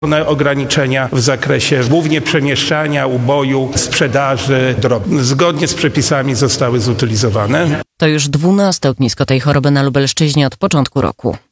Ograniczenia w zakresie głównie przemieszczania, uboju, sprzedaży drobnych zgodnie z przepisami zostały zutylizowane. To już 12 ognisko tej choroby na Lubelszczyźnie od początku roku.